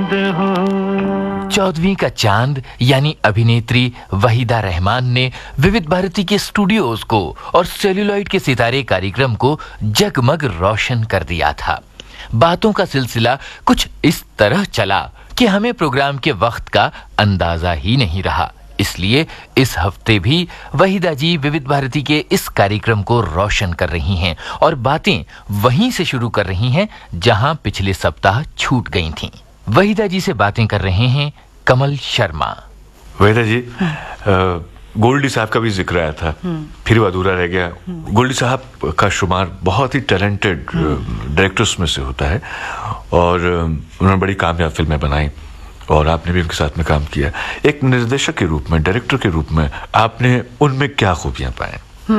14वीं का चांद यानी अभिनेत्री वहीदा रहमान ने विविध भारती के स्टूडियोज को और सेल्यूलॉइड के सितारे कार्यक्रम को जगमग रोशन कर दिया था। बातों का सिलसिला कुछ इस तरह चला कि हमें प्रोग्राम के वक्त का अंदाजा ही नहीं रहा। इसलिए इस हफ्ते भी वहीदा जी विविध भारती के इस कार्यक्रम को रोशन कर रही हैं और बातें वहीं से शुरू कर रही हैं जहां पिछले सप्ताह छूट गई थीं। वहीदा जी से बातें कर रहे हैं कमल शर्मा। वहीदा जी, गोल्डी साहब का भी जिक्र आया था, फिर वो अधूरा रह गया। गोल्डी साहब का शुमार बहुत ही टैलेंटेड डायरेक्टर्स में से होता है और उन्होंने बड़ी कामयाब फिल्में बनाई और आपने भी उनके साथ में काम किया। एक निर्देशक के रूप में, डायरेक्टर के रूप में आपने उनमें क्या खूबियां पाए?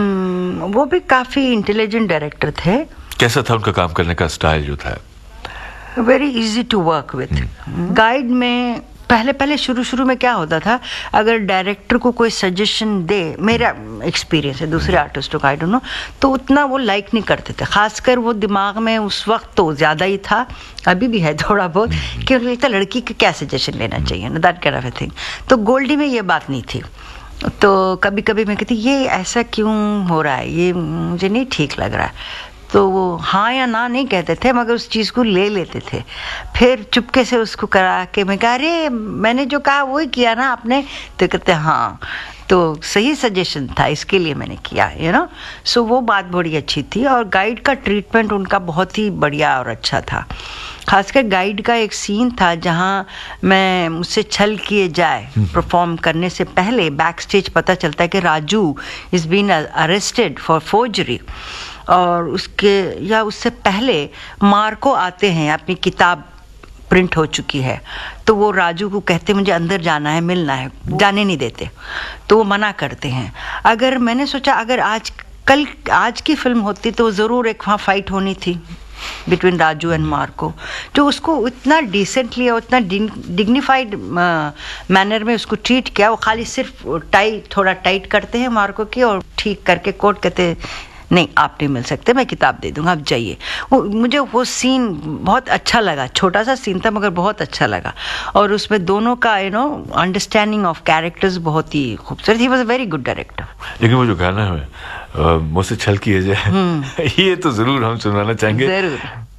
वो भी काफी इंटेलिजेंट डायरेक्टर थे। कैसा था उनका काम करने का स्टाइल जो था? Very easy to work with. Guide में पहले शुरू में क्या होता था, अगर डायरेक्टर को कोई सजेशन दे, मेरा एक्सपीरियंस है, दूसरे आर्टिस्टों का आई डोंट नो, तो उतना वो लाइक नहीं करते थे। खासकर वो दिमाग में उस वक्त तो ज़्यादा ही था, अभी भी है थोड़ा बहुत, कि उनको लगता लड़की का क्या सजेशन लेना चाहिए ना, that kind of a thing. तो गोल्डी में ये बात नहीं थी। तो कभी कभी मैं कहती ये ऐसा क्यों हो रहा है, ये मुझे नहीं ठीक लग रहा है, तो वो हाँ या ना नहीं कहते थे, मगर उस चीज़ को ले लेते थे। फिर चुपके से उसको करा के मैं कहा अरे मैंने जो कहा वही किया ना आपने, तो कहते हाँ, तो सही सजेशन था, इसके लिए मैंने किया, यू नो। सो वो बात बड़ी अच्छी थी और गाइड का ट्रीटमेंट उनका बहुत ही बढ़िया और अच्छा था। खासकर गाइड का एक सीन था जहाँ मैं मुझसे छल किए जाए परफॉर्म करने से पहले बैक स्टेज पता चलता है कि Raju is been arrested for forgery, और उसके या उससे पहले मार्को आते हैं, अपनी किताब प्रिंट हो चुकी है, तो वो राजू को कहते मुझे अंदर जाना है, मिलना है, जाने नहीं देते, तो वो मना करते हैं। अगर मैंने सोचा अगर आज की फिल्म होती तो ज़रूर एक वहाँ फाइट होनी थी बिटवीन राजू एंड मार्को, जो उसको इतना डिसेंटली और इतना डिग्निफाइड मैनर में उसको ट्रीट किया। वो खाली सिर्फ थोड़ा टाइट करते हैं मार्को की और ठीक करके कोर्ट कहते नहीं आप नहीं मिल सकते, मैं किताब दे दूंगा, आप जाइए। मुझे वो सीन बहुत अच्छा लगा, छोटा सा सीन था मगर बहुत अच्छा लगा, और उसमें दोनों का अंडरस्टैंडिंग ऑफ कैरेक्टर्स बहुत ही खूबसूरत। He was a very good director. लेकिन वो जो गाना है मुझसे छल किए जाए ये तो जरूर हम सुनाना चाहेंगे। जरूर।